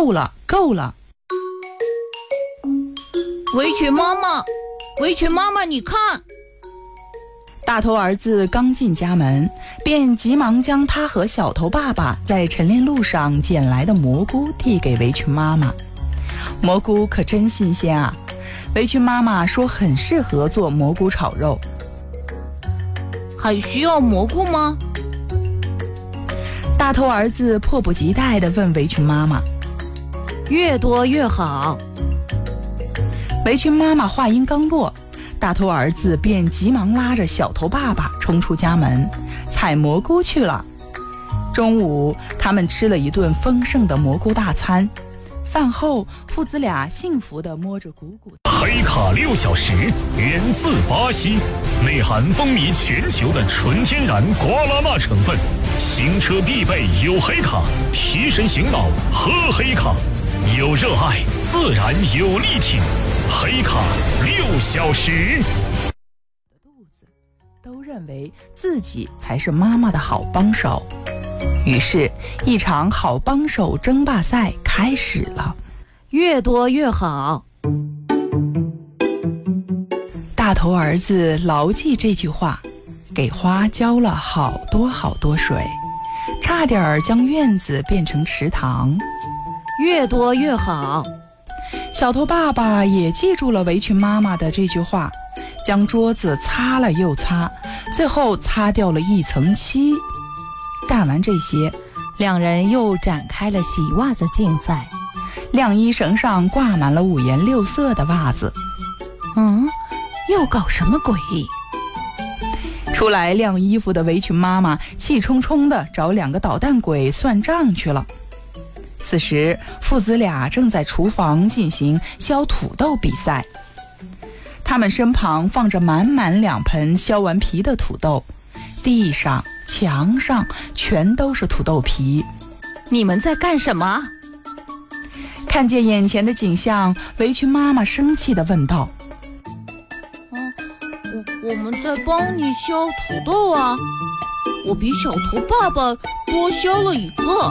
够了，够了！ 围裙妈妈，围裙妈妈，你看！ 大头儿子刚进家门，便急忙将他和小头爸爸在晨练路上捡来的蘑菇递给围裙妈妈。蘑菇可真新鲜啊！围裙妈妈说很适合做蘑菇炒肉。 还需要蘑菇吗？ 大头儿子迫不及待地问围裙妈妈。 越多越好。 围裙妈妈话音刚落，大头儿子便急忙拉着小头爸爸冲出家门，采蘑菇去了。中午，他们吃了一顿丰盛的蘑菇大餐。饭后，父子俩幸福地摸着鼓鼓。 黑卡6小时，源自巴西，内含风靡全球的纯天然瓜拉纳成分，行车必备有黑卡，提神醒脑喝黑卡，有热爱自然有力挺，黑卡6小时。 肚子都认为自己才是妈妈的好帮手。于是，一场好帮手争霸赛开始了。 越多越好。 大头儿子牢记这句话，给花浇了好多好多水，差点将院子变成池塘。 越多越好。 小头爸爸也记住了围裙妈妈的这句话，将桌子擦了又擦，最后擦掉了一层漆。干完这些， 两人又展开了洗袜子竞赛。 晾衣绳上挂满了5颜6色的袜子。 又搞什么鬼？ 出来晾衣服的围裙妈妈气冲冲地找2个捣蛋鬼算账去了。此时，父子俩正在厨房进行削土豆比赛。他们身旁放着满满2盆削完皮的土豆，地上、墙上全都是土豆皮。 你们在干什么？ 看见眼前的景象，围裙妈妈生气地问道： 我们在帮你削土豆啊，我比小头爸爸多削了1个。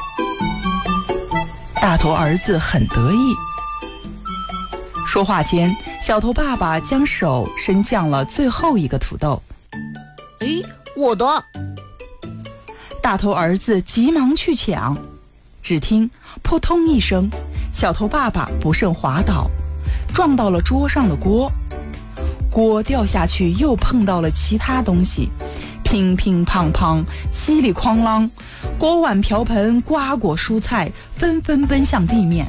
大头儿子很得意。说话间，小头爸爸将手伸向了最后一个土豆。 我的！ 大头儿子急忙去抢，只听扑通一声，小头爸爸不慎滑倒，撞到了桌上的锅。锅掉下去又碰到了其他东西，乒乒乓乓，稀里哐啷，锅碗瓢盆、瓜果蔬菜纷纷奔向地面。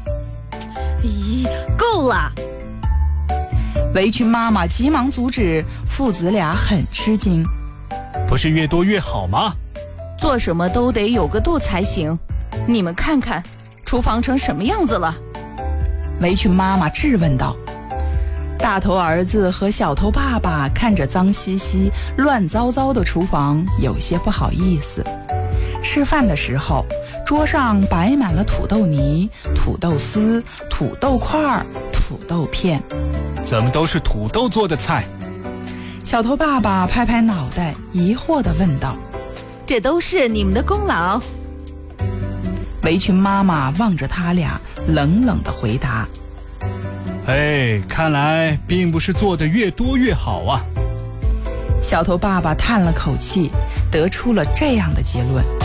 够了！ 围裙妈妈急忙阻止，父子俩很吃惊。 不是越多越好吗？ 做什么都得有个度才行。你们看看，厨房成什么样子了？ 围裙妈妈质问道。大头儿子和小头爸爸看着脏兮兮、乱糟糟的厨房，有些不好意思。吃饭的时候，桌上摆满了土豆泥、土豆丝、土豆块、土豆片。 怎么都是土豆做的菜？ 小头爸爸拍拍脑袋，疑惑地问道： 这都是你们的功劳。 围裙妈妈望着他俩，冷冷地回答： 看来并不是做的越多越好啊。 小头爸爸叹了口气，得出了这样的结论。